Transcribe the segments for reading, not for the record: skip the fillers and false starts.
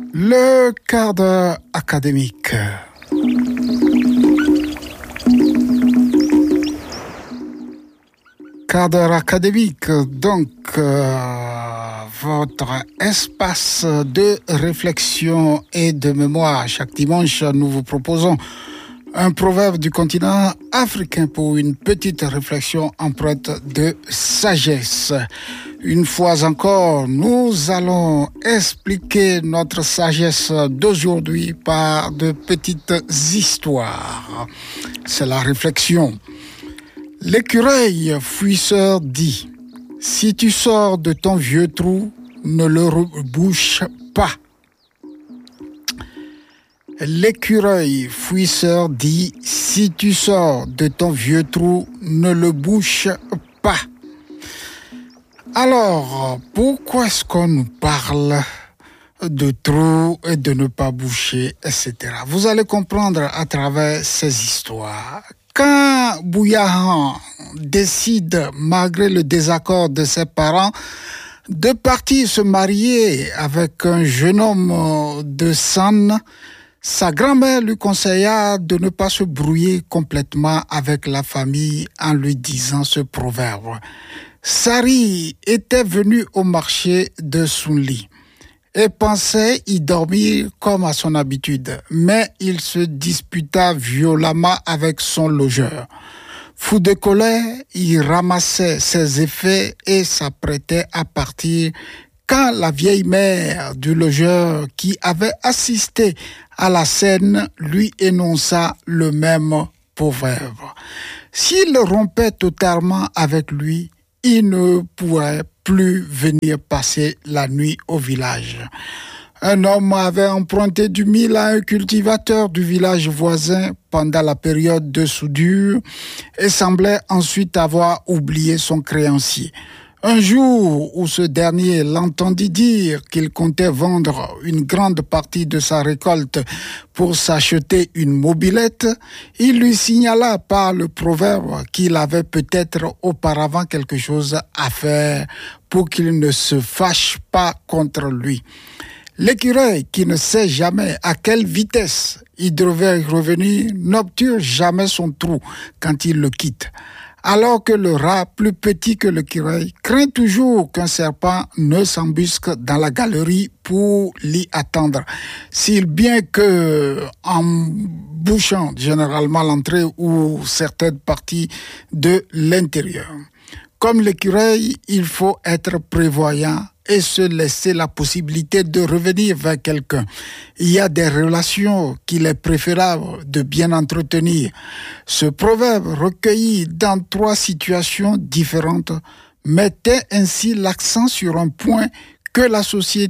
Le cadre académique. Cadre académique, donc votre espace de réflexion et de mémoire. Chaque dimanche, nous vous proposons un proverbe du continent africain pour une petite réflexion empreinte de sagesse. Une fois encore, nous allons expliquer notre sagesse d'aujourd'hui par de petites histoires. C'est la réflexion. L'écureuil fuisseur dit « Si tu sors de ton vieux trou, ne le rebouche pas. » L'écureuil fuisseur dit « Si tu sors de ton vieux trou, ne le bouche pas. » Alors, pourquoi est-ce qu'on nous parle de trous et de ne pas boucher, etc. Vous allez comprendre à travers ces histoires. Quand Bouyahan décide, malgré le désaccord de ses parents, de partir se marier avec un jeune homme de San, sa grand-mère lui conseilla de ne pas se brouiller complètement avec la famille en lui disant ce proverbe. Sari était venu au marché de Sunli et pensait y dormir comme à son habitude, mais il se disputa violemment avec son logeur. Fou de colère, il ramassait ses effets et s'apprêtait à partir quand la vieille mère du logeur qui avait assisté à la scène lui énonça le même proverbe. S'il rompait totalement avec lui, il ne pourrait plus venir passer la nuit au village. Un homme avait emprunté du mil à un cultivateur du village voisin pendant la période de soudure et semblait ensuite avoir oublié son créancier. Un jour où ce dernier l'entendit dire qu'il comptait vendre une grande partie de sa récolte pour s'acheter une mobilette, il lui signala par le proverbe qu'il avait peut-être auparavant quelque chose à faire pour qu'il ne se fâche pas contre lui. L'écureuil, qui ne sait jamais à quelle vitesse il devait revenir, n'obture jamais son trou quand il le quitte. Alors que le rat, plus petit que l'écureuil, craint toujours qu'un serpent ne s'embusque dans la galerie pour l'y attendre. Si bien que, en bouchant généralement l'entrée ou certaines parties de l'intérieur. Comme l'écureuil, il faut être prévoyant et se laisser la possibilité de revenir vers quelqu'un. Il y a des relations qu'il est préférable de bien entretenir. Ce proverbe, recueilli dans 3 situations différentes, mettait ainsi l'accent sur un point que la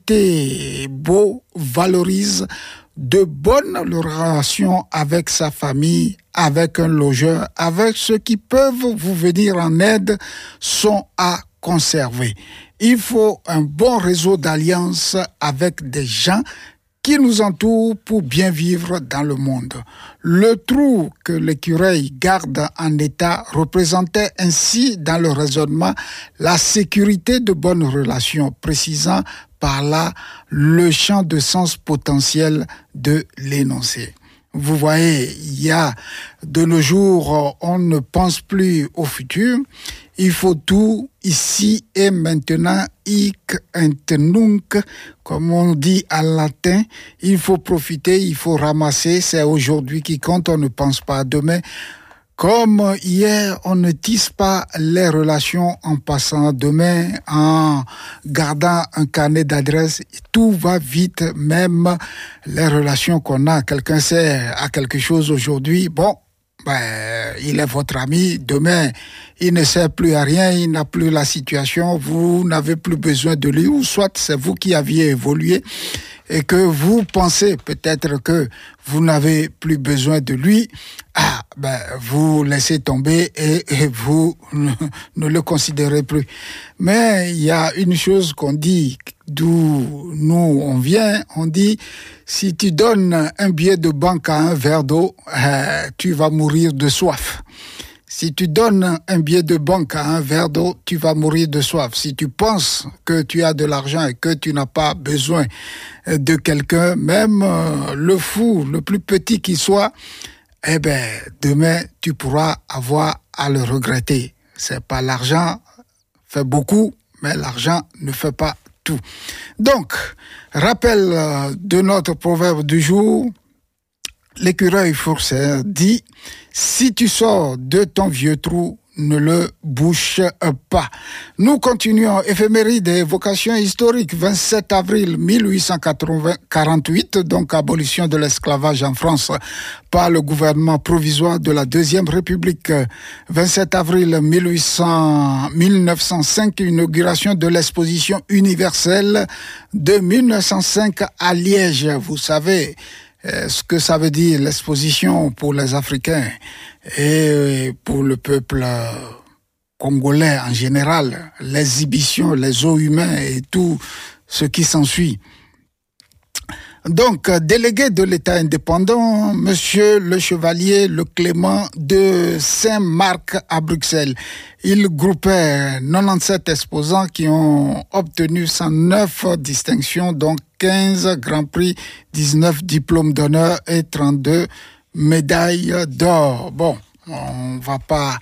société beau valorise: de bonnes relations avec sa famille, avec un logeur, avec ceux qui peuvent vous venir en aide, sont à conserver. Il faut un bon réseau d'alliances avec des gens qui nous entourent pour bien vivre dans le monde. Le trou que l'écureuil garde en état représentait ainsi dans le raisonnement la sécurité de bonnes relations, précisant par là le champ de sens potentiel de l'énoncé. Vous voyez, il y a de nos jours, on ne pense plus au futur. Il faut tout ici et maintenant, hic et nunc, comme on dit en latin. Il faut profiter, il faut ramasser. C'est aujourd'hui qui compte, on ne pense pas à demain. Comme hier, on ne tisse pas les relations en passant demain, en gardant un carnet d'adresses. Tout va vite, même les relations qu'on a. Quelqu'un sert à quelque chose aujourd'hui, bon, il est votre ami. Demain, il ne sert plus à rien, il n'a plus la situation, vous n'avez plus besoin de lui, ou soit c'est vous qui aviez évolué et que vous pensez peut-être que vous n'avez plus besoin de lui. Vous laissez tomber et vous ne le considérez plus. Mais il y a une chose qu'on dit, d'où nous on vient, on dit: si tu donnes un billet de banque à un verre d'eau, tu vas mourir de soif. Si tu donnes un billet de banque à un verre d'eau, tu vas mourir de soif. Si tu penses que tu as de l'argent et que tu n'as pas besoin de quelqu'un, même le fou, le plus petit qu'il soit, eh ben, demain, tu pourras avoir à le regretter. C'est pas l'argent fait beaucoup, mais l'argent ne fait pas tout. Donc, rappel de notre proverbe du jour, l'écureuil forcé dit « Si tu sors de ton vieux trou, ne le bouche pas ». Nous continuons. Éphéméride et évocation historique. 27 avril 1848, donc abolition de l'esclavage en France par le gouvernement provisoire de la Deuxième République. 27 avril 1905, inauguration de l'exposition universelle de 1905 à Liège. Vous savez ce que ça veut dire l'exposition pour les Africains et pour le peuple congolais en général, l'exhibition, les eaux humains et tout ce qui s'ensuit. Donc, délégué de l'État indépendant, Monsieur le Chevalier Le Clément de Saint-Marc à Bruxelles. Il groupait 97 exposants qui ont obtenu 109 distinctions, donc 15 Grands Prix, 19 diplômes d'honneur et 32 médailles d'or. Bon, on va pas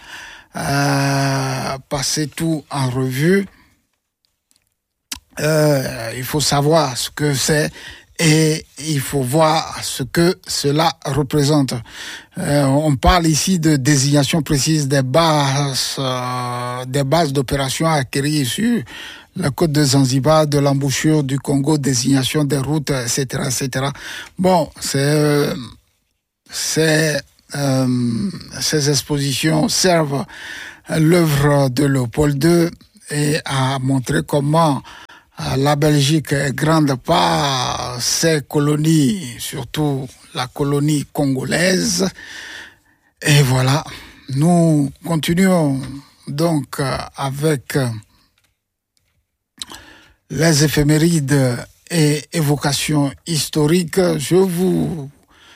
passer tout en revue. Il faut savoir ce que c'est et il faut voir ce que cela représente. On parle ici de désignation précise des bases d'opération acquises sur la côte de Zanzibar, de l'embouchure du Congo, désignation des routes, etc., etc. Bon, ces expositions servent à l'œuvre de Léopold II et à montrer comment la Belgique est grande par ses colonies, surtout la colonie congolaise. Et voilà, nous continuons donc avec les éphémérides et évocations historiques. Je vous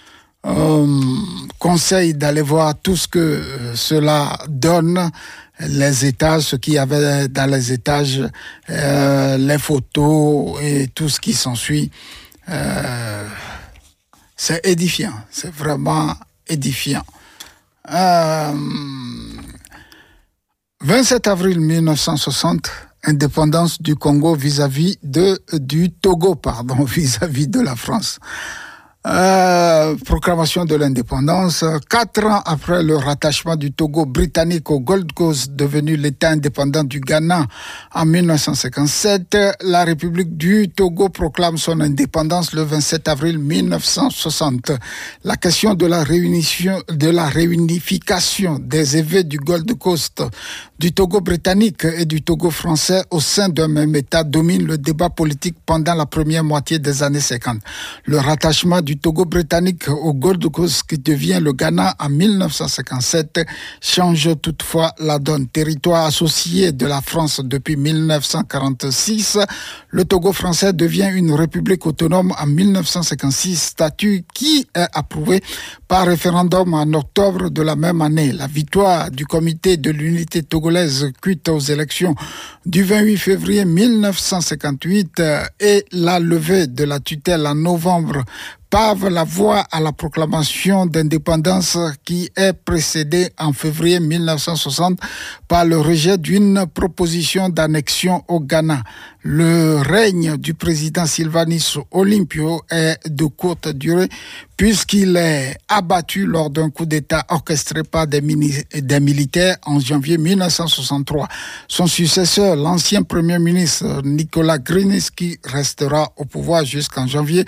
conseille d'aller voir tout ce que cela donne, les étages, ce qu'il y avait dans les étages, les photos et tout ce qui s'ensuit. C'est édifiant, c'est vraiment édifiant. 27 avril 1960, indépendance du Congo vis-à-vis du Togo, vis-à-vis de la France. Proclamation de l'indépendance. 4 ans après le rattachement du Togo britannique au Gold Coast, devenu l'État indépendant du Ghana en 1957, la République du Togo proclame son indépendance le 27 avril 1960. La question de la réunification des évêques du Gold Coast, du Togo britannique et du Togo français au sein d'un même État domine le débat politique pendant la première moitié des années 50. Le rattachement du Togo britannique au Gold Coast, qui devient le Ghana en 1957, change toutefois la donne. Territoire associé de la France depuis 1946, le Togo français devient une république autonome en 1956, statut qui est approuvé par référendum en octobre de la même année. La victoire du comité de l'unité togolaise cuite aux élections du 28 février 1958 et la levée de la tutelle en novembre pave la voie à la proclamation d'indépendance qui est précédée en février 1960 par le rejet d'une proposition d'annexion au Ghana. Le règne du président Sylvanus Olympio est de courte durée puisqu'il est abattu lors d'un coup d'État orchestré par des militaires en janvier 1963. Son successeur, l'ancien premier ministre Nicolas Grinitzky, restera au pouvoir jusqu'en janvier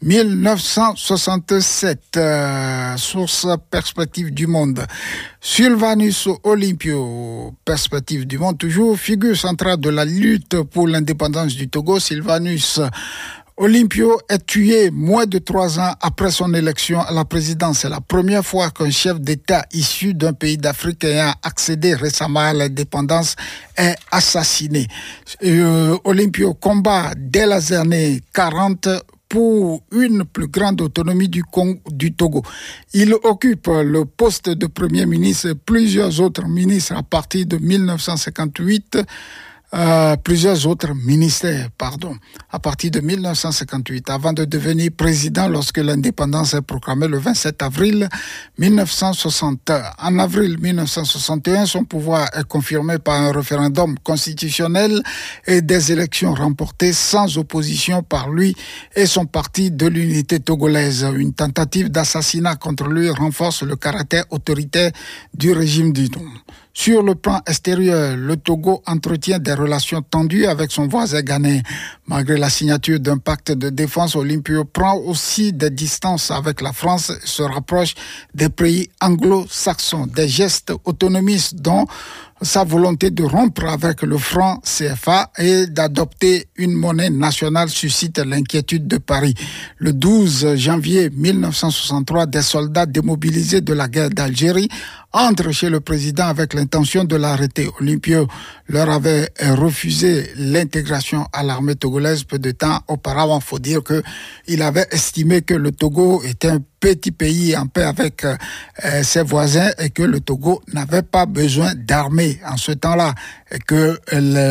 1967. Source Perspective du Monde. Sylvanus Olympio, Perspective du Monde, toujours figure centrale de la lutte pour l'indépendance du Togo. Sylvanus Olympio est tué moins de 3 ans après son élection à la présidence. C'est la première fois qu'un chef d'État issu d'un pays d'Afrique ayant accédé récemment à l'indépendance est assassiné. Olympio combat dès les années 40 pour une plus grande autonomie du Togo. Il occupe le poste de Premier ministre et plusieurs autres ministres à partir de 1958. Plusieurs autres ministères, à partir de 1958, avant de devenir président lorsque l'indépendance est proclamée le 27 avril 1960. En avril 1961, son pouvoir est confirmé par un référendum constitutionnel et des élections remportées sans opposition par lui et son parti de l'unité togolaise. Une tentative d'assassinat contre lui renforce le caractère autoritaire du régime du Don. Sur le plan extérieur, le Togo entretient des relations tendues avec son voisin ghanéen. Malgré la signature d'un pacte de défense, Olympio prend aussi des distances avec la France et se rapproche des pays anglo-saxons. Des gestes autonomistes dont sa volonté de rompre avec le franc CFA et d'adopter une monnaie nationale suscite l'inquiétude de Paris. Le 12 janvier 1963, des soldats démobilisés de la guerre d'Algérie entrent chez le président avec l'intention de l'arrêter. Olympio leur avait refusé l'intégration à l'armée togolaise peu de temps auparavant. Il faut dire qu'il avait estimé que le Togo était un petit pays en paix avec ses voisins et que le Togo n'avait pas besoin d'armée en ce temps-là et que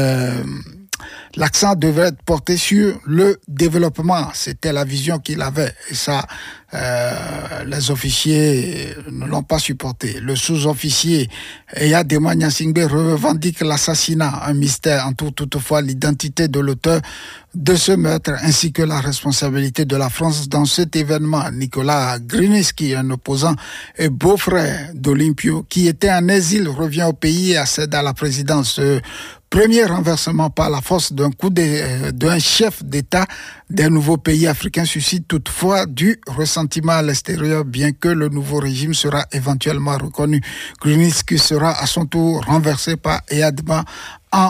l'accent devait être porté sur le développement. C'était la vision qu'il avait. Et ça, les officiers ne l'ont pas supporté. Le sous-officier Eyadema Nyasingbe revendique l'assassinat. Un mystère entoure toutefois l'identité de l'auteur de ce meurtre ainsi que la responsabilité de la France dans cet événement. Nicolas Gruniski, un opposant et beau-frère d'Olympio, qui était en exil, revient au pays et accède à la présidence. Premier renversement par la force d'un chef d'État des nouveaux pays africains suscite toutefois du ressentiment à l'extérieur, bien que le nouveau régime sera éventuellement reconnu. Gruniski sera à son tour renversé par Eyadema en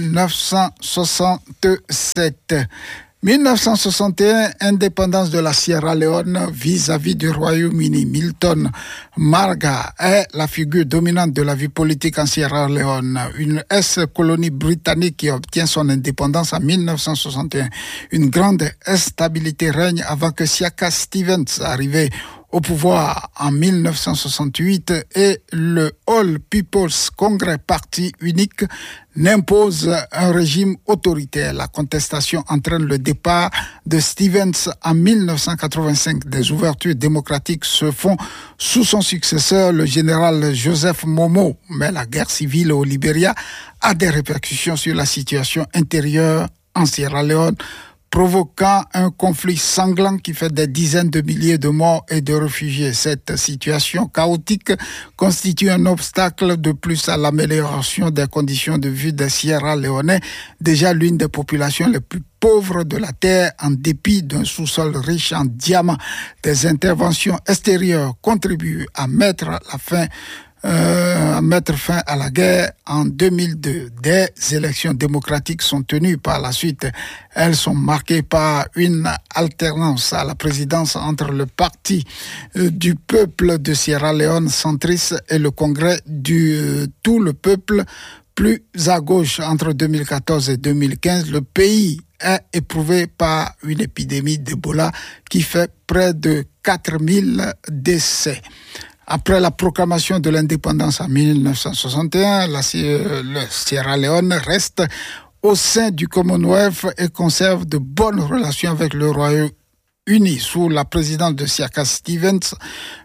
1967. 1961, indépendance de la Sierra Leone vis-à-vis du Royaume-Uni. Milton Marga est la figure dominante de la vie politique en Sierra Leone, une ex-colonie britannique qui obtient son indépendance en 1961. Une grande instabilité règne avant que Siaka Stevens arrive au pouvoir en 1968 et le All People's Congress, parti unique, n'impose un régime autoritaire. La contestation entraîne le départ de Stevens en 1985. Des ouvertures démocratiques se font sous son successeur, le général Joseph Momo. Mais la guerre civile au Libéria a des répercussions sur la situation intérieure en Sierra Leone, provoquant un conflit sanglant qui fait des dizaines de milliers de morts et de réfugiés. Cette situation chaotique constitue un obstacle de plus à l'amélioration des conditions de vie des Sierra Leonais, déjà l'une des populations les plus pauvres de la terre en dépit d'un sous-sol riche en diamants. Des interventions extérieures contribuent à mettre fin à la guerre en 2002. Des élections démocratiques sont tenues par la suite. Elles sont marquées par une alternance à la présidence entre le parti du peuple de Sierra Leone centriste et le congrès du tout le peuple plus à gauche. Entre 2014 et 2015, le pays est éprouvé par une épidémie d'Ebola qui fait près de 4000 décès. Après la proclamation de l'indépendance en 1961, le Sierra Leone reste au sein du Commonwealth et conserve de bonnes relations avec le Royaume-Uni. Sous la présidence de Siaka Stevens,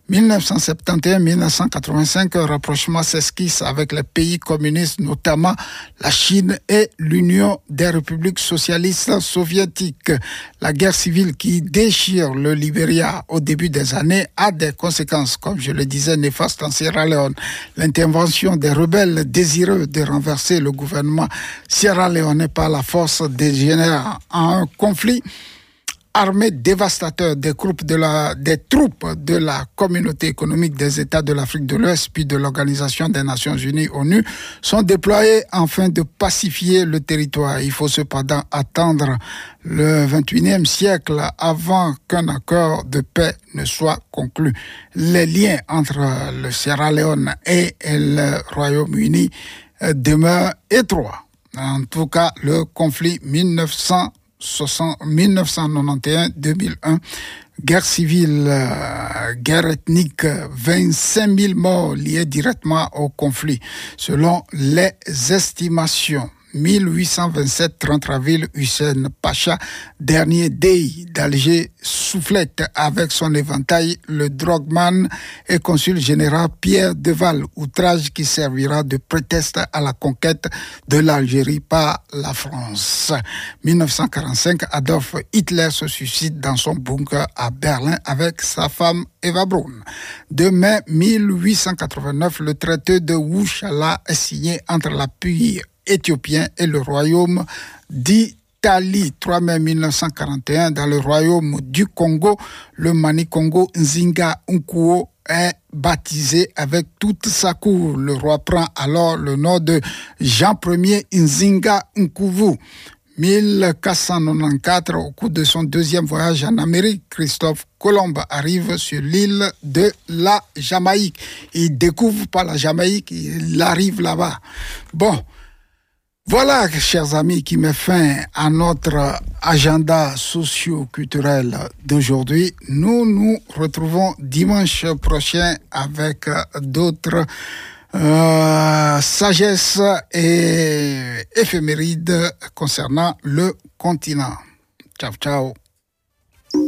1971-1985, un rapprochement s'esquisse avec les pays communistes, notamment la Chine et l'Union des républiques socialistes soviétiques. La guerre civile qui déchire le Libéria au début des années a des conséquences, comme je le disais, néfastes en Sierra Leone. L'intervention des rebelles désireux de renverser le gouvernement sierra-léonais par la force dégénère en un conflit armée dévastateur. Des troupes de la communauté économique des États de l'Afrique de l'Ouest puis de l'Organisation des Nations Unies, ONU, sont déployées afin de pacifier le territoire. Il faut cependant attendre le 21e siècle avant qu'un accord de paix ne soit conclu. Les liens entre le Sierra Leone et le Royaume-Uni demeurent étroits. En tout cas, le conflit 1961 1991-2001, guerre civile, guerre ethnique, 25 000 morts liés directement au conflit. Selon les estimations, 1827, Trantraville Hussein Pacha, dernier dey d'Alger, soufflette avec son éventail le drogman et consul général Pierre Deval, outrage qui servira de prétexte à la conquête de l'Algérie par la France. 1945, Adolf Hitler se suicide dans son bunker à Berlin avec sa femme Eva Braun. De mai 1889, le traité de Ouchala est signé entre la Pire éthiopien et le royaume d'Italie. 3 mai 1941, dans le royaume du Congo, le Mani-Congo Nzinga Nkuo est baptisé avec toute sa cour. Le roi prend alors le nom de Jean Ier Nzinga Nkuvu. 1494, au cours de son deuxième voyage en Amérique, Christophe Colomb arrive sur l'île de la Jamaïque. Il découvre pas la Jamaïque, il arrive là-bas. Bon, voilà, chers amis, qui met fin à notre agenda socio-culturel d'aujourd'hui. Nous nous retrouvons dimanche prochain avec d'autres sagesses et éphémérides concernant le continent. Ciao, ciao.